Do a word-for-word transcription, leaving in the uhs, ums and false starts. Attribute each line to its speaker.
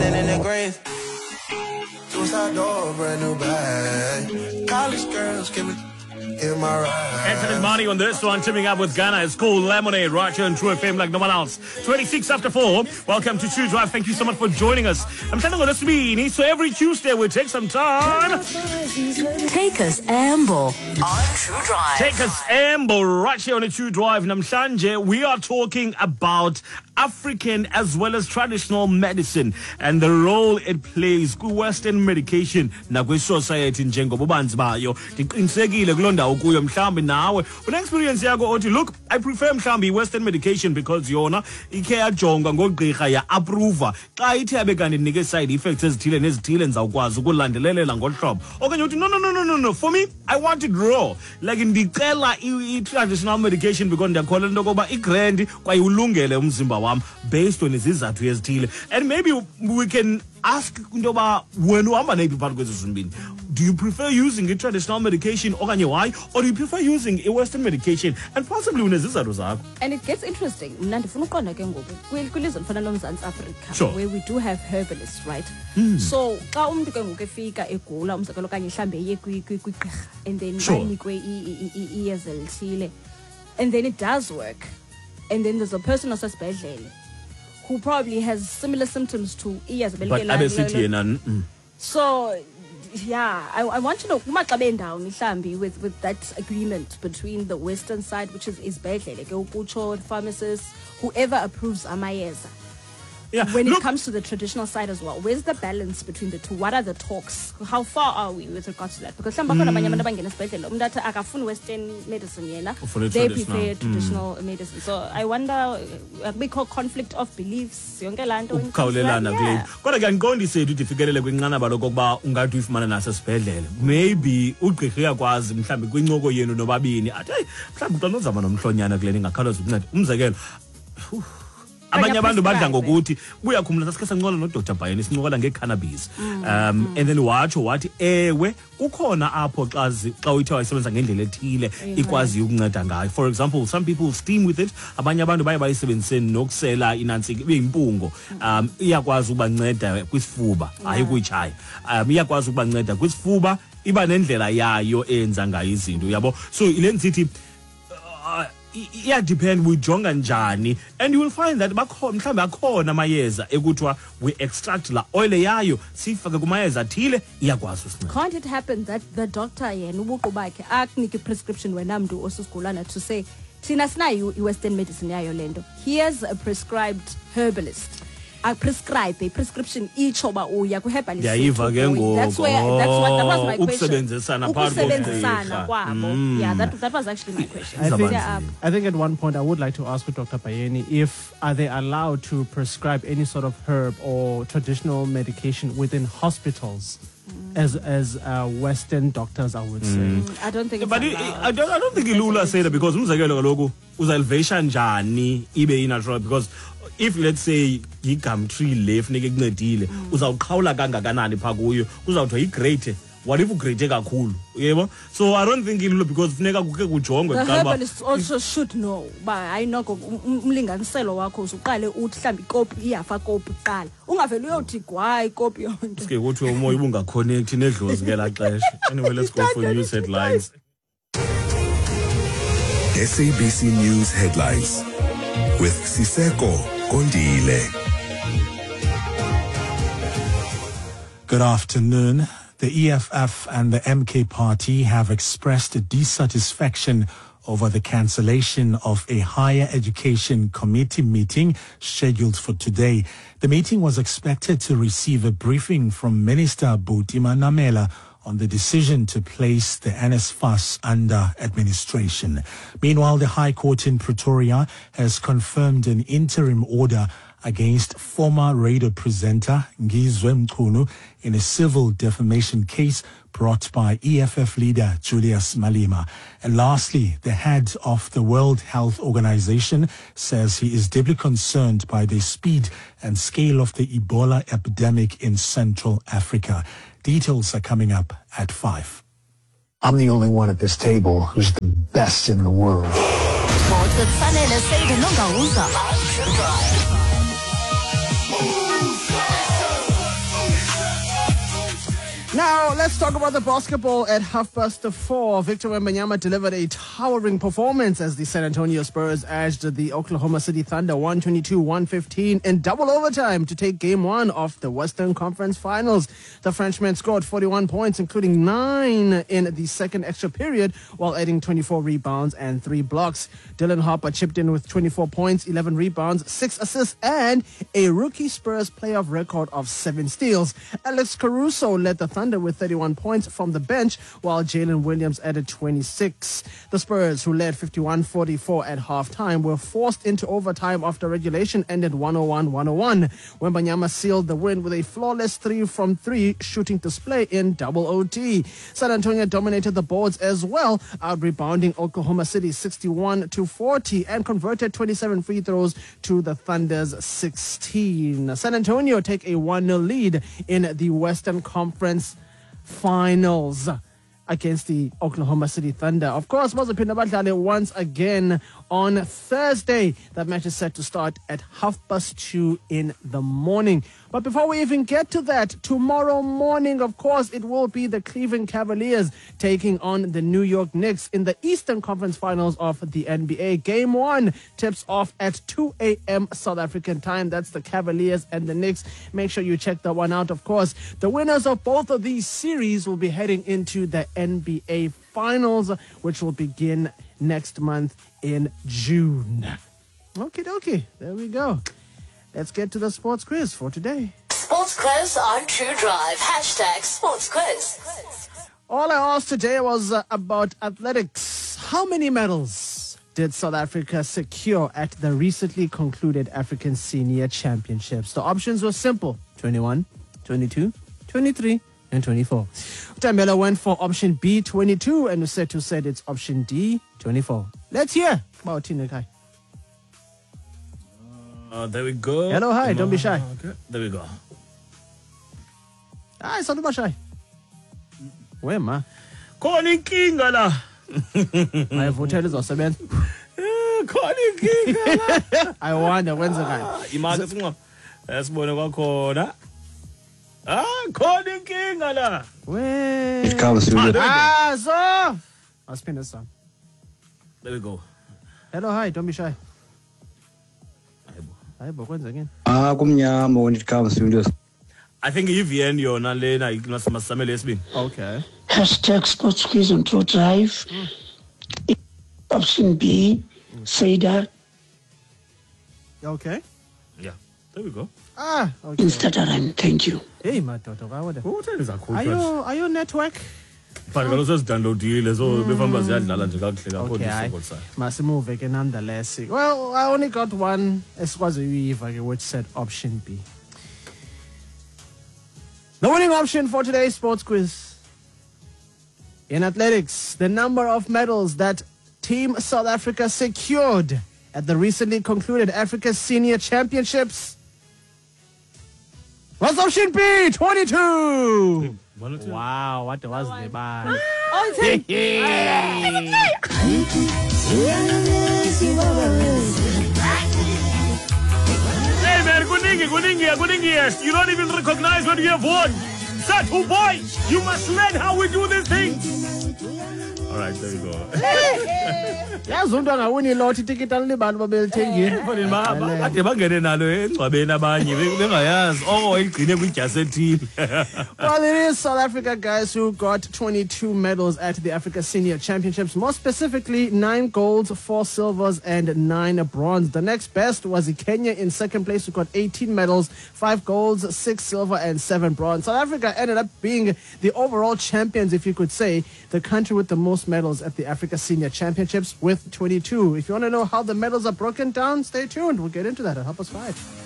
Speaker 1: chilling in the grave. Suicide door, brand new bag. College girls give me in my ride.
Speaker 2: Excellent money on this one, teaming up with Ghana. It's called Lemonade, right here on True F M like no one else. twenty-six after four. Welcome to True Drive. Thank you so much for joining us. I'm telling you, this mean. So every Tuesday we take some time.
Speaker 3: Take us amble on True Drive.
Speaker 2: Take us amble right here on a True Drive. Namhlanje, we are talking about African as well as traditional medicine and the role it plays ku Western medication nakwi society njengoba ubanzi bayo. Ndiqinisekile kulonda ukuyo mhlambi nawe une experience yakho othi look I prefer mhlambi Western medication because yona ikhe yajonga ngogqirha ya approve xa ithi abe kanti nike side effects ezithile nezithile nizawukwazi ukulandelelela ngohlobo okanye uthi no no no no no no for me I want it raw like ndicela i traditional medication because ndiyakholelwa into yokuba igrand kwaye ulungele umzimba wami based on izizathu ezithile and maybe we can ask into yoba wena uhamba nayiphi phakathi kwezi zimbini. Do you prefer using a traditional medication okanye why or do you prefer using a Western medication and possibly unezizathu zakho?
Speaker 4: And it gets interesting. Mna ndifuna uqonda ke ngoku kwilizwe lifana loMzantsi Afrika
Speaker 2: Sure.
Speaker 4: where we do have herbalists, right?
Speaker 2: Mm.
Speaker 4: So xa umuntu ke ngoku efika egula umzekelo okanye mhlambe eye kwigqirha and then
Speaker 2: Sure.
Speaker 4: banikwe iyeza elithile and then it does work and then there's a person osesibhedlele who probably has similar symptoms to iyeza
Speaker 2: But
Speaker 4: belike
Speaker 2: abesithi yena mm.
Speaker 4: So yeah, I, I want to know kumaxa bendawo mhlambi with with that agreement between the Western side, which is isibhedlele ke ukutsho pharmacists, whoever approves amayeza.
Speaker 2: Yeah.
Speaker 4: When
Speaker 2: Look,
Speaker 4: it comes to the traditional side as well, where's the balance between the two? What are the talks? How far are we with regards to that? Because some bakhona abanye abantu abangena esibhedlele umuntu athi akafuni Western medicine yena,
Speaker 2: Ufuna
Speaker 4: they
Speaker 2: traditional.
Speaker 4: prefer traditional medicine. So I wonder, akubikho conflict of beliefs yonke laa nto when it comes to that?
Speaker 2: ukukhawulelana kule
Speaker 4: Yeah.
Speaker 2: kodwa ke andiqondise ukuthi ifikelele kwinqanaba lokuba ungathi uyifumana nasesibhedlele maybe ugqirha uyakwazi mhlawumbi kwincoko yenu nobabini athi hey mhlawumbi uqala uzama nomhlonyana kule ningakhawuleza ukunceda umzekelo abanye abantu badla ngokuthi buyakhumula sasike sancola no Doctor Bayeni sincokola ngecannabis um and then watsho wathi ewe kukhona apho xa xa uyithe wayisebenza ngendlela ethile ikwazi ukunceda ngayo. For example, some people steam with it, abanye abantu baye bayisebenzise nokusela inansi ibe impungo um iyakwazi ukubanceda kwisifuba hayi ukuyitshaya um iyakwazi ukubanceda kwisifuba iba nendlela yayo enza ngayo izinto yabo. So ilenzithi yeah, depend ujonga njani and you will find that bakhona mhlambe akhona amayeza ekuthiwa we extract la oil yayo sifake kumayeza athile iyakwazi usinceda.
Speaker 4: Can't it happen that the doctor yena ubuqu bakhe akunike prescription wena mntu osigulana to say thina sinayo i-Western medicine yayo lento, here's a prescribed herbalist a prescribe a prescription itsho ba uya ku-herbalist.
Speaker 2: Yayiva ke ngoku.
Speaker 4: That's where that's what that was my question.
Speaker 2: Ukusebenzisana phakathi
Speaker 4: Ukusebenzisana kwabo. Yeah, that that was actually my question.
Speaker 5: I think,
Speaker 4: Yeah, um,
Speaker 5: I think at one point I would like to ask Doctor Bayeni if are they allowed to prescribe any sort of herb or traditional medication within hospitals as as uh, Western doctors, I would say.
Speaker 4: I don't think it's
Speaker 2: But it,
Speaker 4: allowed.
Speaker 2: I don't I don't think ilula say that because umzekelo kaloku uzalivesha njani ibe inatural because if let's say igumtree le funeke kuncedile uzawuqhawula kangakanani pha kuyo uzawuthiwa igrate what if ugrate kakhulu yebo. So I don't think ilula because funeka kuke kujongwe
Speaker 4: The
Speaker 2: kuqala
Speaker 4: herbalists also should know ba hayi noko umlinganiselo wakho usuqale uthi mhlawumbe ikopi iyafa kopi kuqala ungaveli uyothi gwa ikopi yonke
Speaker 2: ke kuthi umoya ubungaconnect nedlozi ke la xesha. Anyway, let's go for news headlines.
Speaker 6: S A B C News headlines with Siseko Kondile.
Speaker 7: Good afternoon. The E F F and the M K Party have expressed dissatisfaction over the cancellation of a higher education committee meeting scheduled for today. The meeting was expected to receive a briefing from Minister Butima Namela on the decision to place the N S F A S under administration. Meanwhile, the High Court in Pretoria has confirmed an interim order against former radio presenter Ngizwe Mchunu in a civil defamation case brought by E F F leader Julius Malema. And lastly, the head of the World Health Organization says he is deeply concerned by the speed and scale of the Ebola epidemic in Central Africa. Details are coming up at five.
Speaker 8: I'm the only one at this table who's the best in the world.
Speaker 5: Now, let's talk about the basketball at half past four. Victor Wembanyama delivered a towering performance as the San Antonio Spurs edged the Oklahoma City Thunder one twenty-two one fifteen in double overtime to take game one of the Western Conference Finals. The Frenchman scored forty-one points, including nine in the second extra period, while adding twenty-four rebounds and three blocks. Dylan Harper chipped in with twenty-four points, eleven rebounds, six assists, and a rookie Spurs playoff record of seven steals. Alex Caruso led the Thunder with thirty-one points from the bench, while Jalen Williams added twenty-six. The Spurs, who led fifty-one forty-four at halftime, were forced into overtime after regulation ended one oh one one oh one. Wembanyama sealed the win with a flawless three from three shooting display in double O T. San Antonio dominated the boards as well, out-rebounding Oklahoma City sixty-one to forty and converted twenty-seven free throws to the Thunder's sixteen. San Antonio take a one nil lead in the Western Conference Finals against the Oklahoma City Thunder. Of course, Mazapinda Badlale once again on Thursday. That match is set to start at half past two in the morning. But before we even get to that, tomorrow morning, of course, it will be the Cleveland Cavaliers taking on the New York Knicks in the Eastern Conference Finals of the N B A. Game one tips off at two a.m. South African time. That's the Cavaliers and the Knicks. Make sure you check that one out, of course. The winners of both of these series will be heading into the N B A Finals, which will begin next month in June. Okie dokie, there we go. Let's get to the sports quiz for today.
Speaker 3: Sports quiz on True Drive. Hashtag sports quiz.
Speaker 5: All I asked today was uh, about athletics. How many medals did South Africa secure at the recently concluded African Senior Championships? The options were simple: twenty-one, twenty-two, twenty-three, and twenty-four. Tambela went for option B, twenty-two, and Usetu said it's option D, twenty-four. Let's hear about Tinekai.
Speaker 2: Uh, there we go.
Speaker 5: Hello, hi,
Speaker 2: Come
Speaker 5: don't be
Speaker 2: on.
Speaker 5: shy.
Speaker 2: Okay, there we go.
Speaker 5: Hi, don't be shy. Where, ma?
Speaker 2: Khona inkinga la.
Speaker 5: Ayivotela izosebenza.
Speaker 2: Eh, khona inkinga la.
Speaker 5: I wonder when's the guy.
Speaker 2: Imali sinqo. Esibone kwakhona. Ah, khona inkinga la.
Speaker 5: Where?
Speaker 8: It comes through the...
Speaker 5: Ah, so. I'll spin this song.
Speaker 2: There we go.
Speaker 5: Hello, hi, don't be shy. Hi, but when's again?
Speaker 8: Ah, kumnyama when it comes through this.
Speaker 2: I think E V N yona lena ikunasimasamele esibini.
Speaker 5: Okay.
Speaker 9: Hashtag sports quiz on True Drive. Mm. Option B, mm. Seda.
Speaker 5: Okay.
Speaker 2: Yeah, there we go.
Speaker 5: Ah, okay.
Speaker 9: In Stutterheim, thank you.
Speaker 5: Hey, my daughter, what are
Speaker 2: Who tell is a cool
Speaker 5: you? Are you network?
Speaker 2: But kaloku sezidownloadile so befamba ziyadlala nje kakuhle kakhulu
Speaker 5: Okay, I
Speaker 2: isoko sayo.
Speaker 5: must move again nonetheless. Well, I only got one esikwaziyo which said option B. The winning option for today's sports quiz. In athletics, the number of medals that Team South Africa secured at the recently concluded Africa Senior Championships was option B, twenty-two.
Speaker 2: One or two?
Speaker 5: Wow, what was the bar?
Speaker 4: Oh, it's him.
Speaker 2: Hey man, kuningi, kuningi, kuningi. You don't even recognize when you have won. Satu boy, you must learn how we do this thing. All right, there we go.
Speaker 5: Yazi umuntu angawini ilotho itikiti alibani babelithengile.
Speaker 2: Mfana mama, kade bangene nalo engcwabeni abanye bengayazi. Oh, igcine kwijasi ethile.
Speaker 5: Well, it is South Africa guys who got twenty-two medals at the Africa Senior Championships. More specifically, nine golds, four silvers, and nine bronze. The next best was Kenya in second place, who got eighteen medals, five golds, six silver, and seven bronze. South Africa ended up being the overall champions, if you could say, the country with the most medals at the Africa Senior Championships with twenty-two. If you want to know how the medals are broken down, stay tuned. We'll get into that at half past five.